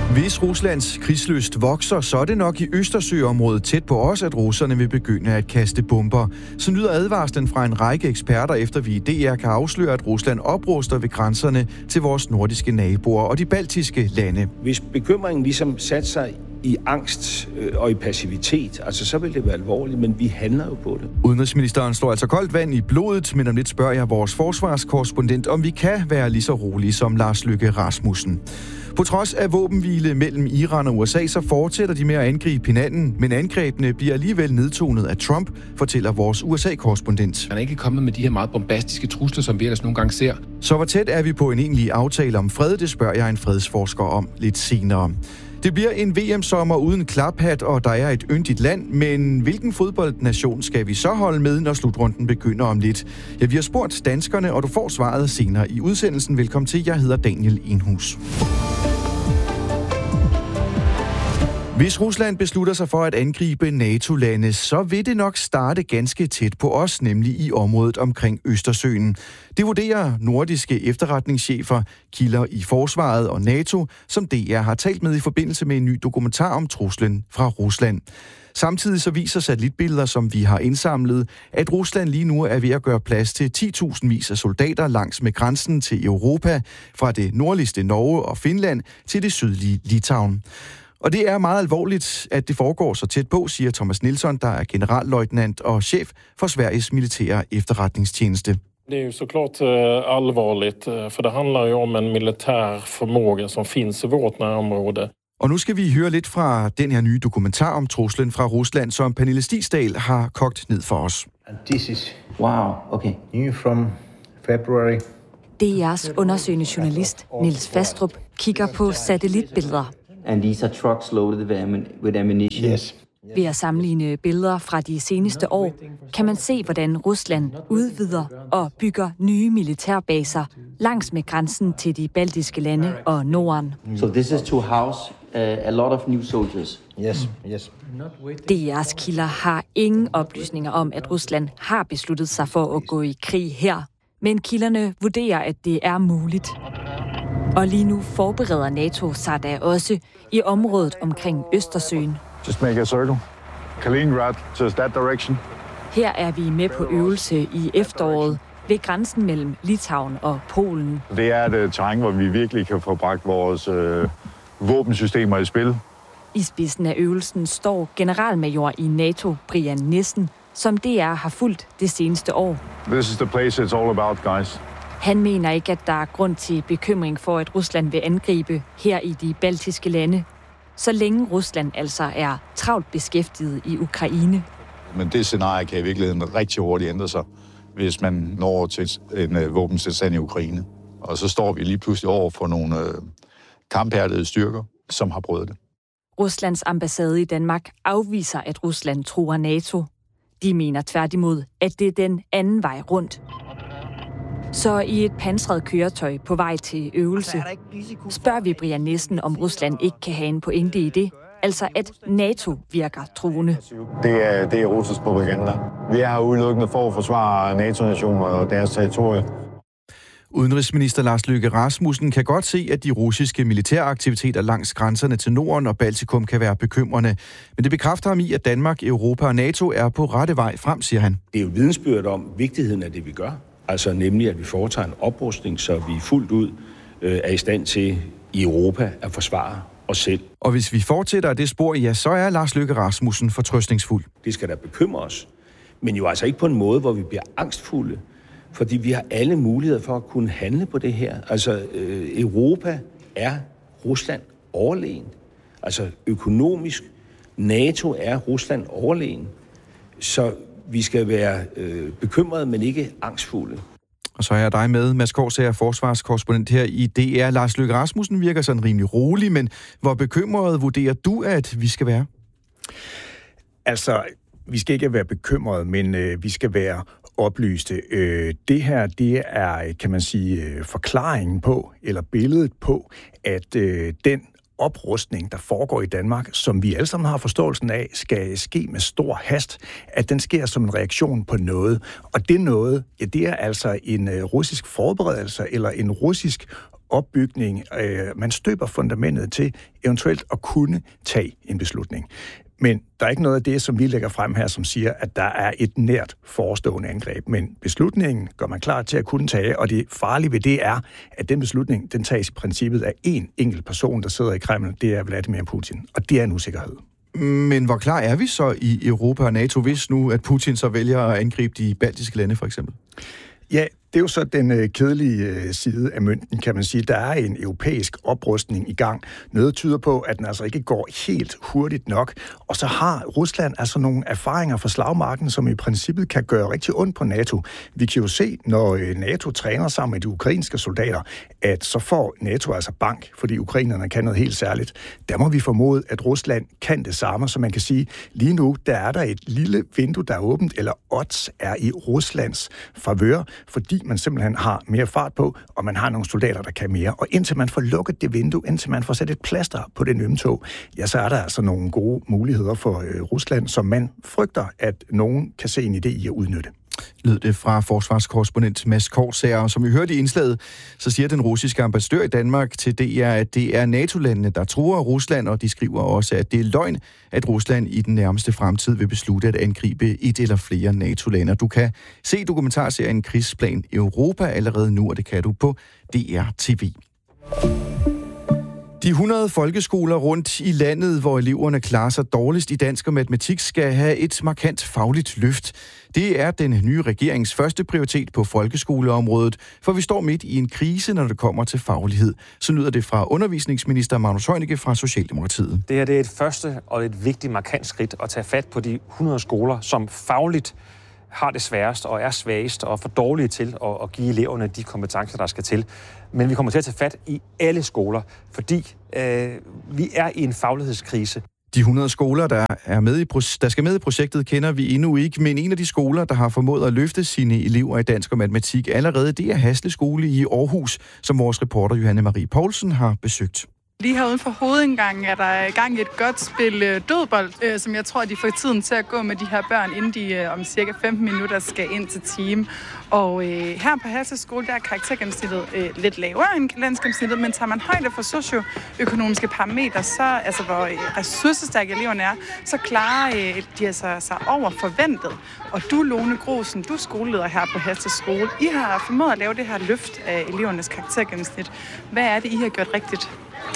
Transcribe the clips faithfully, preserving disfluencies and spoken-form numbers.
Hvis Ruslands krigslyst vokser, så er det nok i Østersøområdet tæt på os, at russerne vil begynde at kaste bomber. Så lyder advarslen fra en række eksperter, efter vi i D R kan afsløre, at Rusland opruster ved grænserne til vores nordiske naboer og de baltiske lande. Hvis bekymringen ligesom satte sig i angst og i passivitet, altså så vil det være alvorligt, men vi handler jo på det. Udenrigsministeren slår altså koldt vand i blodet, men om lidt spørger jeg vores forsvarskorrespondent, om vi kan være lige så rolige som Lars Løkke Rasmussen. På trods af våbenhvile mellem Iran og U S A, så fortsætter de med at angribe hinanden, men angrebene bliver alligevel nedtonet af Trump, fortæller vores U S A-korrespondent. Han er ikke kommet med de her meget bombastiske trusler, som vi ellers nogle gange ser. Så hvor tæt er vi på en egentlig aftale om fred, det spørger jeg en fredsforsker om lidt senere. Det bliver en V M-sommer uden klaphat, og der er et yndigt land, men hvilken fodboldnation skal vi så holde med, når slutrunden begynder om lidt? Ja, vi har spurgt danskerne, og du får svaret senere i udsendelsen. Velkommen til, jeg hedder Daniel Enhus. Hvis Rusland beslutter sig for at angribe NATO-lande, så vil det nok starte ganske tæt på os, nemlig i området omkring Østersøen. Det vurderer nordiske efterretningschefer, kilder i forsvaret og NATO, som D R har talt med i forbindelse med en ny dokumentar om truslen fra Rusland. Samtidig så viser satellitbilleder, som vi har indsamlet, at Rusland lige nu er ved at gøre plads til ti tusind vis af soldater langs med grænsen til Europa, fra det nordligste Norge og Finland til det sydlige Litauen. Og det er meget alvorligt, at det foregår så tæt på, siger Thomas Nilsson, der er generalløjtnant og chef for Sveriges militære efterretningstjeneste. Det är ju såklart allvarligt, för det handlar ju om en militär förmåga som finns i vårt nærområde. Og nu skal vi høre lidt fra den her nye dokumentar om truslen fra Rusland, som Pernille Stisdal har kogt ned for os. And this is wow, okay. New from February. D R's undersøgende journalist Niels Fastrup kigger på satellitbilleder. And these are trucks loaded with ammunition. Yes. Ved at sammenligne billeder fra de seneste år, kan man se, hvordan Rusland udvider og bygger nye militærbaser langs med grænsen til de baltiske lande og Norden. So this is to house uh, a lot of new soldiers. Yes, yes. D R's kilder har ingen oplysninger om, at Rusland har besluttet sig for at gå i krig her, men kilderne vurderer, at det er muligt. Og lige nu forbereder NATO sig da også i området omkring Østersøen. Just make a circle. Kaliningrad, just that direction. Her er vi med på øvelse i efteråret ved grænsen mellem Litauen og Polen. Det er et terræn, hvor vi virkelig kan få bragt vores øh, våbensystemer i spil. I spidsen af øvelsen står generalmajor i NATO, Brian Nissen, som D R har fulgt det seneste år. This is the place it's all about, guys. Han mener ikke, at der er grund til bekymring for, at Rusland vil angribe her i de baltiske lande, så længe Rusland altså er travlt beskæftiget i Ukraine. Men det scenarie kan i virkeligheden rigtig hurtigt ændre sig, hvis man når til en uh, våbenstilstand i Ukraine. Og så står vi lige pludselig over for nogle uh, kamphærdede styrker, som har prøvet det. Ruslands ambassade i Danmark afviser, at Rusland truer NATO. De mener tværtimod, at det er den anden vej rundt. Så i et pansret køretøj på vej til øvelse, spørger vi Brian Nissen, om Rusland ikke kan have en pointe i det, altså at NATO virker truende. Det er, det er russisk propaganda. Vi er her udelukkende for at forsvare NATO-nationer og deres territorium. Udenrigsminister Lars Løkke Rasmussen kan godt se, at de russiske militære aktiviteter langs grænserne til Norden og Baltikum kan være bekymrende. Men det bekræfter ham i, at Danmark, Europa og NATO er på rette vej frem, siger han. Det er jo vidensbyrd om vigtigheden af det, vi gør. Altså nemlig, at vi foretager en oprustning, så vi fuldt ud øh, er i stand til i Europa at forsvare os selv. Og hvis vi fortsætter det spor, ja, så er Lars Løkke Rasmussen fortrøstningsfuld. Det skal da bekymre os, men jo altså ikke på en måde, hvor vi bliver angstfulde, fordi vi har alle muligheder for at kunne handle på det her. Altså øh, Europa er Rusland overlegen. Altså økonomisk, NATO er Rusland overlegen. Så vi skal være øh, bekymrede, men ikke angstfulde. Og så er jeg dig med, Mads Korsager, forsvarskorrespondent her i D R. Lars Løkke Rasmussen virker sådan rimelig rolig, men hvor bekymret vurderer du, at vi skal være? Altså, vi skal ikke være bekymrede, men øh, vi skal være oplyste. Øh, det her, det er, kan man sige, øh, forklaringen på, eller billedet på, at øh, den oprustning, der foregår i Danmark, som vi alle sammen har forståelsen af, skal ske med stor hast, at den sker som en reaktion på noget. Og det noget, ja, det er altså en uh, russisk forberedelse, eller en russisk opbygning. Øh, man støber fundamentet til eventuelt at kunne tage en beslutning. Men der er ikke noget af det, som vi lægger frem her, som siger, at der er et nært forestående angreb. Men beslutningen gør man klar til at kunne tage, og det farlige ved det er, at den beslutning, den tages i princippet af én enkelt person, der sidder i Kreml. Det er Vladimir Putin, og det er en usikkerhed. Men hvor klar er vi så i Europa og NATO, hvis nu at Putin så vælger at angribe de baltiske lande for eksempel? Ja, det er jo så den øh, kedelige øh, side af mønten, kan man sige. Der er en europæisk oprustning i gang. Noget tyder på, at den altså ikke går helt hurtigt nok. Og så har Rusland altså nogle erfaringer fra slagmarken, som i princippet kan gøre rigtig ondt på NATO. Vi kan jo se, når øh, NATO træner sammen med de ukrainske soldater, at så får NATO altså bank, fordi ukrainerne kan noget helt særligt. Der må vi formode, at Rusland kan det samme, så man kan sige, lige nu der er der et lille vindue, der er åbent, eller odds er i Ruslands favør, fordi man simpelthen har mere fart på, og man har nogle soldater, der kan mere. Og indtil man får lukket det vindue, indtil man får sat et plaster på det ømme tog, ja, så er der altså nogle gode muligheder for øh, Rusland, som man frygter, at nogen kan se en idé i at udnytte. Lød det fra forsvarskorrespondent Mads Korsager, som vi hørte i indslaget, så siger den russiske ambassadør i Danmark til D R, at det er NATO-landene, der truer Rusland, og de skriver også, at det er løgn, at Rusland i den nærmeste fremtid vil beslutte at angribe et eller flere NATO-lande. Du kan se dokumentarserien Krigsplan Europa allerede nu, og det kan du på D R T V. De hundrede folkeskoler rundt i landet, hvor eleverne klarer sig dårligst i dansk og matematik, skal have et markant fagligt løft. Det er den nye regerings første prioritet på folkeskoleområdet, for vi står midt i en krise, når det kommer til faglighed. Så lyder det fra undervisningsminister Magnus Heunicke fra Socialdemokratiet. Det her det er et første og et vigtigt markant skridt at tage fat på de hundrede skoler, som fagligt har det sværest og er svagest og for dårlige til at, at give eleverne de kompetencer, der skal til. Men vi kommer til at tage fat i alle skoler, fordi øh, vi er i en faglighedskrise. De hundrede skoler, der, er med i, der skal med i projektet, kender vi endnu ikke, men en af de skoler, der har formået at løfte sine elever i dansk og matematik allerede, det er Hasle Skole i Aarhus, som vores reporter Johanne Marie Poulsen har besøgt. Lige her uden for hovedindgangen er der i gang i et godt spil øh, dødbold, øh, som jeg tror, de får tiden til at gå med de her børn, inden de øh, om cirka femten minutter skal ind til team. Og øh, her på Hasle Skole, der er karaktergennemsnittet øh, lidt lavere end landsgennemsnittet, men tager man højde for socioøkonomiske parametre, så, altså hvor ressourcestærke eleverne er, så klarer øh, de altså sig over forventet. Og du, Lone Grosen, du er skoleleder her på Hasle Skole. I har formået at lave det her løft af elevernes karaktergennemsnit. Hvad er det, I har gjort rigtigt?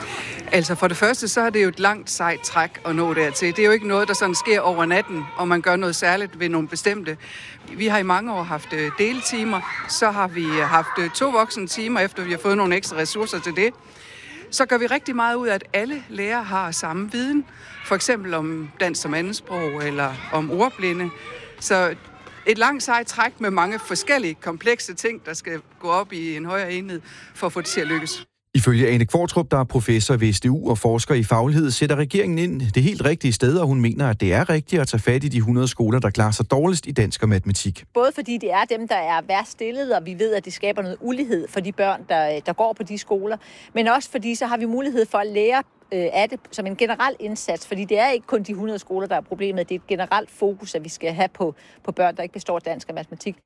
Altså for det første, så er det jo et langt sejt træk at nå dertil. Det er jo ikke noget, der sådan sker over natten, og man gør noget særligt ved nogle bestemte. Vi har i mange år haft deltimer, så har vi haft to voksne timer, efter vi har fået nogle ekstra ressourcer til det. Så gør vi rigtig meget ud af, at alle lærere har samme viden, for eksempel om dansk som andetsprog eller om ordblinde. Så et langt sejt træk med mange forskellige komplekse ting, der skal gå op i en højere enhed for at få det til at lykkes. Ifølge Ane Kvartrup, der er professor ved S D U og forsker i faglighed, sætter regeringen ind det helt rigtige sted, og hun mener, at det er rigtigt at tage fat i de hundrede skoler, der klarer sig dårligst i dansk og matematik. Både fordi det er dem, der er værst stillet, og vi ved, at det skaber noget ulighed for de børn, der, der går på de skoler, men også fordi så har vi mulighed for at lære øh, af det som en generel indsats, fordi det er ikke kun de hundrede skoler, der er problemet, det er et generelt fokus, at vi skal have på, på børn, der ikke består dansk og matematik.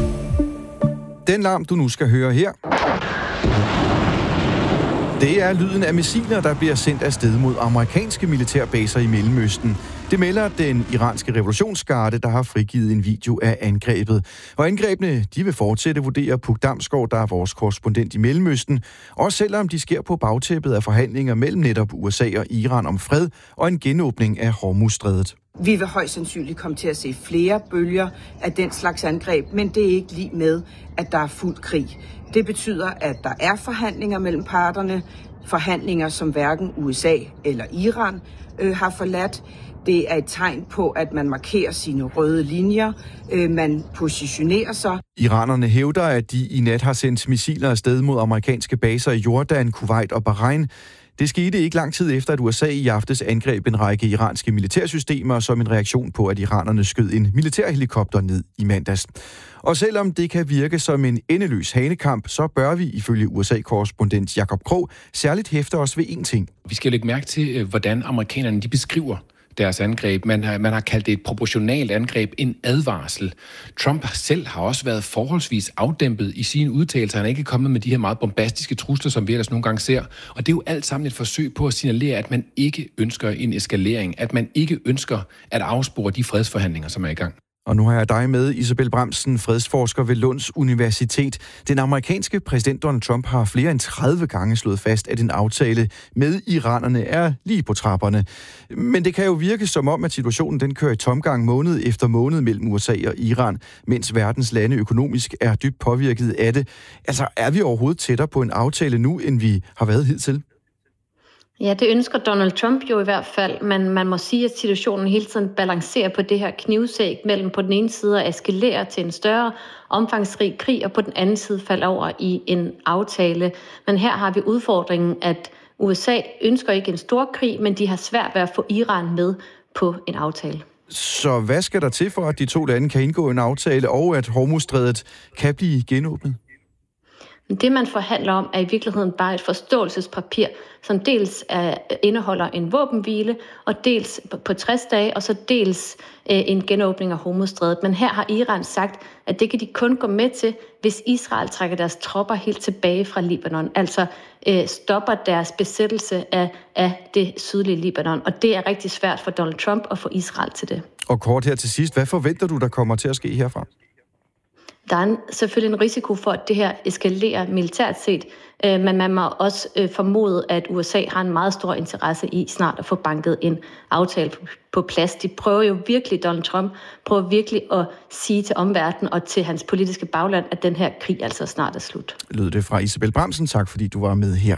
Den larm, du nu skal høre her, det er lyden af missiler, der bliver sendt afsted mod amerikanske militærbaser i Mellemøsten. Det melder den iranske revolutionsgarde, der har frigivet en video af angrebet. Og angrebene, de vil fortsætte, vurderer Puk Damsgaard, der er vores korrespondent i Mellemøsten. Også selvom de sker på bagtæppet af forhandlinger mellem netop U S A og Iran om fred og en genåbning af Hormuzstrædet. Vi vil højst sandsynligt komme til at se flere bølger af den slags angreb, men det er ikke lige med, at der er fuld krig. Det betyder, at der er forhandlinger mellem parterne, forhandlinger som hverken U S A eller Iran øh, har forladt. Det er et tegn på, at man markerer sine røde linjer, øh, man positionerer sig. Iranerne hævder, at de i nat har sendt missiler afsted mod amerikanske baser i Jordan, Kuwait og Bahrain. Det skete ikke lang tid efter, at U S A i aftes angreb en række iranske militærsystemer som en reaktion på, at iranerne skød en militærhelikopter ned i mandags. Og selvom det kan virke som en endeløs hanekamp, så bør vi ifølge U S A-korrespondent Jakob Krog særligt hæfte os ved én ting. Vi skal lægge mærke til, hvordan amerikanerne de beskriver deres angreb. Man har, man har kaldt det et proportionalt angreb, en advarsel. Trump selv har også været forholdsvis afdæmpet i sine udtalelser. Han er ikke kommet med de her meget bombastiske trusler, som vi ellers nogle gange ser. Og det er jo alt sammen et forsøg på at signalere, at man ikke ønsker en eskalering, at man ikke ønsker at afspore de fredsforhandlinger, som er i gang. Og nu har jeg dig med, Isabel Bramsen, fredsforsker ved Lunds Universitet. Den amerikanske præsident Donald Trump har flere end tredive gange slået fast, at en aftale med iranerne er lige på trapperne. Men det kan jo virke som om, at situationen den kører i tomgang måned efter måned mellem U S A og Iran, mens verdens lande økonomisk er dybt påvirket af det. Altså, er vi overhovedet tættere på en aftale nu, end vi har været hidtil? Ja, det ønsker Donald Trump jo i hvert fald, men man må sige, at situationen hele tiden balancerer på det her knivsæg mellem på den ene side at eskalere til en større omfangsrig krig, og på den anden side falde over i en aftale. Men her har vi udfordringen, at U S A ønsker ikke en stor krig, men de har svært ved at få Iran med på en aftale. Så hvad skal der til for, at de to lande kan indgå en aftale, og at Hormuzstrædet kan blive genåbnet? Det, man forhandler om, er i virkeligheden bare et forståelsespapir, som dels er, indeholder en våbenhvile, og dels på tres dage, og så dels øh, en genåbning af Hormuzstrædet. Men her har Iran sagt, at det kan de kun gå med til, hvis Israel trækker deres tropper helt tilbage fra Libanon, altså øh, stopper deres besættelse af, af det sydlige Libanon. Og det er rigtig svært for Donald Trump at få Israel til det. Og kort her til sidst, hvad forventer du, der kommer til at ske herfra? Der er selvfølgelig en risiko for, at det her eskalerer militært set, men man må også formode, at U S A har en meget stor interesse i snart at få banket en aftale på plads. De prøver jo virkelig, Donald Trump prøver virkelig at sige til omverdenen og til hans politiske bagland, at den her krig altså snart er slut. Lød det fra Isabel Bramsen. Tak fordi du var med her.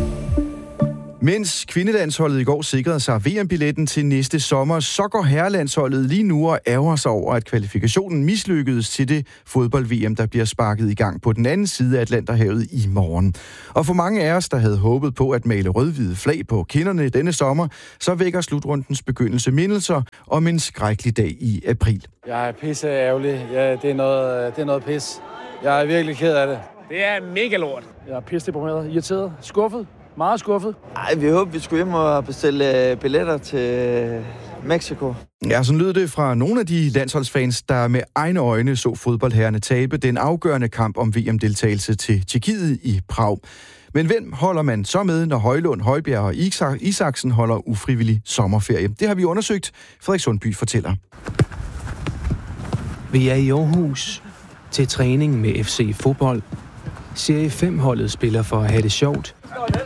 Mens kvindelandsholdet i går sikrede sig V M-billetten til næste sommer, så går herrelandsholdet lige nu og ærger sig over, at kvalifikationen mislykkedes til det fodbold-V M, der bliver sparket i gang på den anden side af Atlanterhavet i morgen. Og for mange af os, der havde håbet på at male rød-hvide flag på kinderne denne sommer, så vækker slutrundens begyndelse mindelser om en skrækkelig dag i april. Jeg er pisse ærgerlig. Ja, det er noget, det er noget pis. Jeg er virkelig ked af det. Det er mega lort. Jeg er pisse deprimeret, irriteret, skuffet. Meget skuffet. Ej, vi håber, vi skulle hjem og bestille billetter til Mexico. Ja, sådan lyder det fra nogle af de landsholdsfans, der med egne øjne så fodboldherrerne tabe den afgørende kamp om V M-deltagelse til Tjekkiet i Prag. Men hvem holder man så med, når Højlund, Højbjerg og Isaksen holder ufrivillig sommerferie? Det har vi undersøgt. Frederik Sundby fortæller. Vi er i Aarhus til træning med F C Fodbold. Serie fem-holdet spiller for at have det sjovt.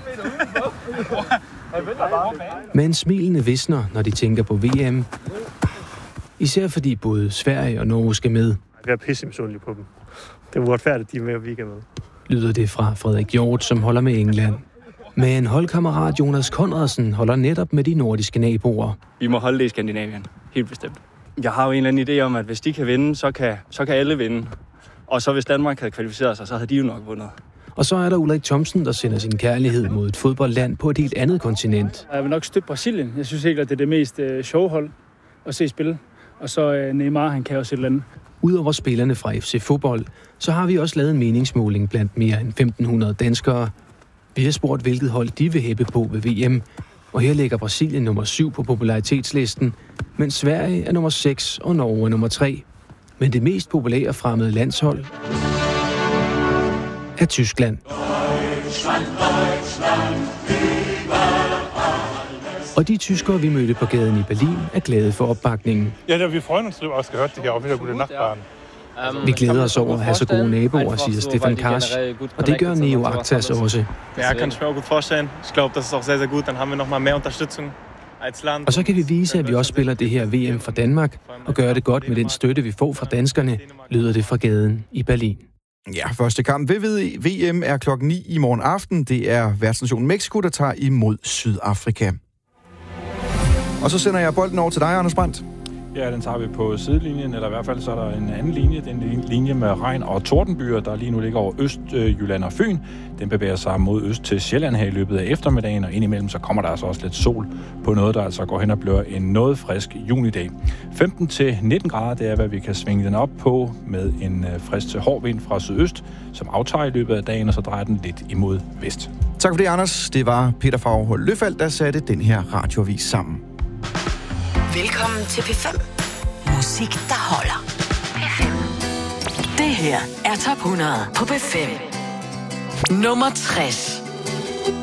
Men smilene visner, når de tænker på V M. Især fordi både Sverige og Norge skal med. Jeg er pissemisundelig på dem. Det er uretfærdigt, de er med, og vi ikke er med. Lyder det fra Frederik Hjort, som holder med England. Men holdkammerat Jonas Konradsen holder netop med de nordiske naboer. Vi må holde det i Skandinavien. Helt bestemt. Jeg har jo en eller anden idé om, at hvis de kan vinde, så kan, så kan alle vinde. Og så hvis Danmark havde kvalificeret sig, så havde de jo nok vundet. Og så er der Ulrik Thomsen, der sender sin kærlighed mod et fodboldland på et helt andet kontinent. Jeg vil nok støtte Brasilien. Jeg synes helt, at det er det mest øh, sjove hold at se spille. Og så øh, Neymar, han kan også et eller andet. Udover spillerne fra F C Fodbold, så har vi også lavet en meningsmåling blandt mere end femten hundrede danskere. Vi har spurgt, hvilket hold de vil hæppe på ved V M. Og her ligger Brasilien nummer syv på popularitetslisten, mens Sverige er nummer seks og Norge er nummer tre. Men det mest populære fremmede landshold er Tyskland. Deutschland, Deutschland, og de tyskere, vi mødte på gaden i Berlin, er glade for opbakningen. Ja, da vi freuen uns også gehört, det her og vi har gode nachbarn. Vi glæder os over at have så gode naboer, siger Stefan Karsch, og det gør Neo Aktas også. Ja, kan ich mir auch gut vorstellen. Ich glaube, das ist auch sehr, sehr gut. Dann haben wir noch mal mehr Unterstützung. Og så kan vi vise, at vi også spiller det her V M fra Danmark, og gøre det godt med den støtte, vi får fra danskerne, lyder det fra gaden i Berlin. Ja, første kamp ved V M er klokken ni i morgen aften. Det er værtsnationen Mexico, der tager imod Sydafrika. Og så sender jeg bolden over til dig, Anders Brandt. Ja, den tager vi på sidelinjen, eller i hvert fald så er der en anden linje. Den linje med regn- og tordenbyer, der lige nu ligger over Østjylland og Fyn. Den bevæger sig mod øst til Sjælland her i løbet af eftermiddagen, og indimellem så kommer der altså også lidt sol på noget, der altså går hen og bliver en noget frisk junidag. femten til nitten grader, det er, hvad vi kan svinge den op på med en frisk til hård vind fra sydøst, som aftager i løbet af dagen, og så drejer den lidt imod vest. Tak for det, Anders. Det var Peter Favre Løfald, der satte den her radioavis sammen. Velkommen til P fem. Musik, der holder. P fem. Det her er Top hundrede på P fem. Nummer tres.